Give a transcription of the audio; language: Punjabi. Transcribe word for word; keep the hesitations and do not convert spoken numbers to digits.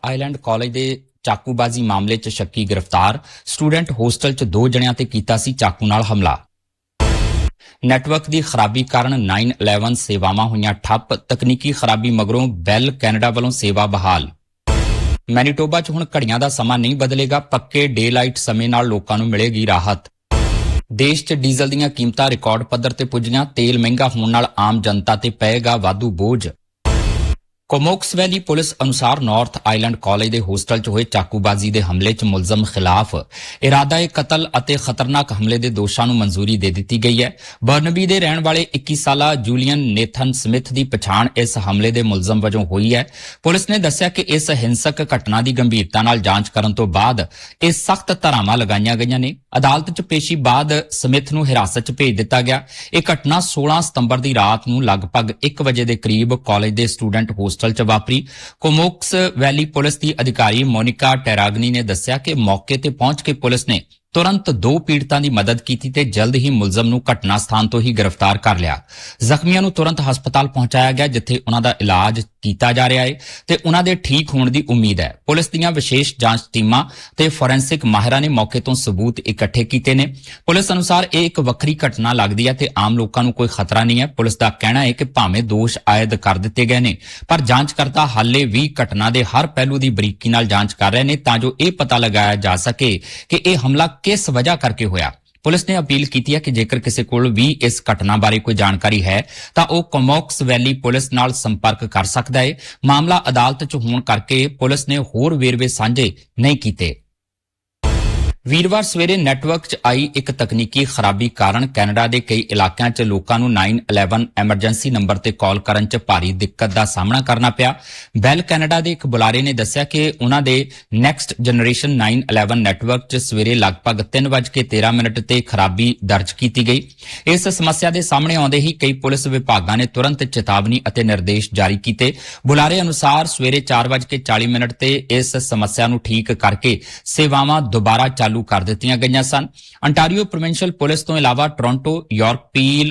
ਆਈਲੈਂਡ ਕਾਲਜ ਦੇ ਚਾਕੂਬਾਜ਼ੀ ਮਾਮਲੇ 'ਚ ਸ਼ੱਕੀ ਗ੍ਰਿਫਤਾਰ। ਸਟੂਡੈਂਟ ਹੋਸਟਲ 'ਚ ਦੋ ਜਣਿਆਂ ਤੇ ਕੀਤਾ ਸੀ ਚਾਕੂ ਨਾਲ ਹਮਲਾ। ਨੈਟਵਰਕ ਦੀ ਖਰਾਬੀ ਕਾਰਨ ਨਾਈਨ ਇਲੈਵਨ ਸੇਵਾਵਾਂ ਹੋਈਆਂ ਠੱਪ। ਤਕਨੀਕੀ ਖਰਾਬੀ ਮਗਰੋਂ ਬੈਲ ਕੈਨੇਡਾ ਵੱਲੋਂ ਸੇਵਾ ਬਹਾਲ। ਮੈਨੀਟੋਬਾ 'ਚ ਹੁਣ ਘੜੀਆਂ ਦਾ ਸਮਾਂ ਨਹੀਂ ਬਦਲੇਗਾ। ਪੱਕੇ ਡੇ ਲਾਈਟ ਸਮੇਂ ਨਾਲ ਲੋਕਾਂ ਨੂੰ ਮਿਲੇਗੀ ਰਾਹਤ। ਦੇਸ਼ 'ਚ ਡੀਜ਼ਲ ਦੀਆਂ ਕੀਮਤਾਂ ਰਿਕਾਰਡ ਪੱਧਰ ਤੇ ਪੁੱਜੀਆਂ। ਤੇਲ ਮਹਿੰਗਾ ਹੋਣ ਨਾਲ ਆਮ ਜਨਤਾ ਤੇ ਪਏਗਾ ਵਾਧੂ ਬੋਝ। ਕੋਮੋਕਸ ਵੈਲੀ ਪੁਲਿਸ ਅਨੁਸਾਰ ਨਾਰਥ ਆਈਲੈਂਡ ਕਾਲਜ ਦੇ ਹੋਸਟਲ 'ਚ ਹੋਏ ਚਾਕੂਬਾਜ਼ੀ ਦੇ ਹਮਲੇ 'ਚ ਮੁਲਜ਼ਮ ਖਿਲਾਫ ਇਰਾਦਾ-ਏ ਕਤਲ ਅਤੇ ਖਤਰਨਾਕ ਹਮਲੇ ਦੇ ਦੋਸ਼ਾਂ ਨੂੰ ਮਨਜ਼ੂਰੀ ਦੇ ਦਿੱਤੀ ਗਈ ਹੈ। ਬਰਨਬੀ ਦੇ ਰਹਿਣ ਵਾਲੇ ਇੱਕੀ ਸਾਲਾ ਜੂਲੀਅਨ ਨੇਥਨ ਸਮਿਥ ਦੀ ਪਛਾਣ ਇਸ ਹਮਲੇ ਦੇ ਮੁਲਜ਼ਮ ਵਜੋਂ ਹੋਈ ਹੈ। ਪੁਲਿਸ ਨੇ ਦੱਸਿਆ ਕਿ ਇਸ ਹਿੰਸਕ ਘਟਨਾ ਦੀ ਗੰਭੀਰਤਾ ਨਾਲ ਜਾਂਚ ਕਰਨ ਤੋਂ ਬਾਅਦ ਇਹ ਸਖਤ ਧਾਰਾਵਾਂ ਲਗਾਈਆਂ ਗਈਆਂ ਨੇ। ਅਦਾਲਤ 'ਚ ਪੇਸ਼ੀ ਬਾਅਦ ਸਮਿਥ ਨੂੰ ਹਿਰਾਸਤ 'ਚ ਭੇਜ ਦਿੱਤਾ ਗਿਆ। ਇਹ ਘਟਨਾ ਸੋਲਾਂ ਸਤੰਬਰ ਦੀ ਰਾਤ ਨੂੰ ਲਗਭਗ ਇੱਕ ਵਜੇ ਦੇ ਕਰੀਬ ਕਾਲਜ ਦੇ ਸਟੂਡੈਂਟ ਹੋਸਟਲ 'ਚ ਵਾਪਰੀ। ਕੋਮੋਕਸ ਵੈਲੀ ਪੁਲਿਸ ਦੀ ਅਧਿਕਾਰੀ ਮੋਨਿਕਾ ਟੈਰਾਗਨੀ ਨੇ ਦੱਸਿਆ ਕਿ ਮੌਕੇ ਤੇ ਪਹੁੰਚ ਕੇ ਪੁਲਿਸ ਨੇ ਤੁਰੰਤ ਦੋ ਪੀੜਤਾਂ ਦੀ ਮਦਦ ਕੀਤੀ ਤੇ ਜਲਦ ਹੀ ਮੁਲਜ਼ਮ ਨੂੰ ਘਟਨਾ ਸਥਾਨ ਤੋਂ ਹੀ ਗ੍ਰਿਫਤਾਰ ਕਰ ਲਿਆ। ਜ਼ਖਮੀਆਂ ਨੂੰ ਤੁਰੰਤ ਹਸਪਤਾਲ ਪਹੁੰਚਾਇਆ ਗਿਆ ਜਿੱਥੇ ਉਹਨਾਂ ਦਾ ਇਲਾਜ ਕੀਤਾ ਜਾ ਰਿਹਾ ਹੈ ਤੇ ਉਹਨਾਂ ਦੇ ਠੀਕ ਹੋਣ ਦੀ ਉਮੀਦ ਹੈ। ਪੁਲਿਸ ਦੀਆਂ ਵਿਸ਼ੇਸ਼ ਜਾਂਚ ਟੀਮਾਂ ਤੇ ਫੋਰੈਂਸਿਕ ਮਾਹਿਰਾਂ ਨੇ ਮੌਕੇ ਤੋਂ ਸਬੂਤ ਇਕੱਠੇ ਕੀਤੇ ਨੇ। ਪੁਲਿਸ ਅਨੁਸਾਰ ਇਹ ਇੱਕ ਵੱਖਰੀ ਘਟਨਾ ਲੱਗਦੀ ਹੈ ਤੇ ਆਮ ਲੋਕਾਂ ਨੂੰ ਕੋਈ ਖਤਰਾ ਨਹੀਂ ਹੈ। ਪੁਲਿਸ ਦਾ ਕਹਿਣਾ ਹੈ ਕਿ ਭਾਵੇਂ ਦੋਸ਼ ਆਇਦ ਕਰ ਦਿੱਤੇ ਗਏ ਨੇ ਪਰ ਜਾਂਚਕਰਤਾ ਹਾਲੇ ਵੀ ਘਟਨਾ ਦੇ ਹਰ ਪਹਿਲੂ ਦੀ ਬਰੀਕੀ ਨਾਲ ਜਾਂਚ ਕਰ ਰਹੇ ਨੇ ਤਾਂ ਜੋ ਇਹ ਪਤਾ ਲਗਾਇਆ ਜਾ ਸਕੇ ਕਿ ਇਹ ਹਮਲਾ ਕਿਸ ਵਜ੍ਹਾ ਕਰਕੇ ਹੋਇਆ। ਪੁਲਿਸ ਨੇ ਅਪੀਲ ਕੀਤੀ ਹੈ ਕਿ ਜੇਕਰ ਕਿਸੇ ਕੋਲ ਵੀ ਇਸ ਘਟਨਾ ਬਾਰੇ ਕੋਈ ਜਾਣਕਾਰੀ ਹੈ ਤਾਂ ਉਹ ਕੋਮੋਕਸ ਵੈਲੀ ਪੁਲਿਸ ਨਾਲ ਸੰਪਰਕ ਕਰ ਸਕਦਾ ਹੈ। ਮਾਮਲਾ ਅਦਾਲਤ 'ਚ ਹੋਣ ਕਰਕੇ ਪੁਲਿਸ ਨੇ ਹੋਰ ਵੇਰਵੇ ਸਾਂਝੇ ਨਹੀਂ ਕੀਤੇ। ਵੀਰਵਾਰ ਸਵੇਰੇ ਨੈਟਵਰਕ 'ਚ ਆਈ ਇੱਕ ਤਕਨੀਕੀ ਖਰਾਬੀ ਕਾਰਨ ਕੈਨੇਡਾ ਦੇ ਕਈ ਇਲਾਕਿਆਂ 'ਚ ਲੋਕਾਂ ਨੂੰ ਨਾਈਨ ਇਲੈਵਨ ਐਮਰਜੈਂਸੀ ਨੰਬਰ ਤੇ ਕਾਲ ਕਰਨ 'ਚ ਭਾਰੀ ਦਿੱਕਤ ਦਾ ਸਾਹਮਣਾ ਕਰਨਾ ਪਿਆ। ਬੈਲ ਕੈਨੇਡਾ ਦੇ ਇੱਕ ਬੁਲਾਰੇ ਨੇ ਦੱਸਿਆ ਕਿ ਉਹਨਾਂ ਦੇ next generation nine eleven network 'ਚ ਸਵੇਰੇ ਲਗਭਗ ਤਿੰਨ ਵੱਜ ਕੇ ਤੇਰਾਂ ਮਿੰਟ ਤੇ ਖਰਾਬੀ ਦਰਜ ਕੀਤੀ ਗਈ। ਇਸ ਸਮੱਸਿਆ ਦੇ ਸਾਹਮਣੇ ਆਉਂਦੇ ਹੀ ਕਈ ਪੁਲਿਸ ਵਿਭਾਗਾਂ ਨੇ ਤੁਰੰਤ ਚੇਤਾਵਨੀ ਅਤੇ ਨਿਰਦੇਸ਼ ਜਾਰੀ ਕੀਤੇ। ਬੁਲਾਰੇ ਅਨੁਸਾਰ ਸਵੇਰੇ ਚਾਰ ਵੱਜ ਕੇ ਚਾਲੀ ਮਿੰਟ ਤੇ ਇਸ ਸਮੱਸਿਆ ਨੂੰ ਠੀਕ ਕਰਕੇ ਸੇਵਾਵਾਂ ਦੁਬਾਰਾ ਚਾਲੂ ਕਰ ਦਿੱਤੀਆਂ ਗਈਆਂ ਸਨ। ਅੰਟਾਰੀਓ ਪ੍ਰੋਵਿੰਸ਼ੀਅਲ ਪੁਲਿਸ ਤੋਂ ਇਲਾਵਾ ਟੋਰਾਂਟੋ, ਯਾਰਕ ਪੀਲ,